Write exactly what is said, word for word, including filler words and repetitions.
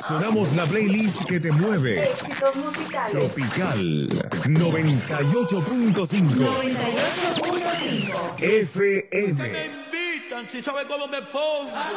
Sonamos la playlist que te mueve. Éxitos musicales. Tropical noventa y ocho punto cinco. noventa y ocho punto cinco. F M. Me invitan si sabe cómo me pongo.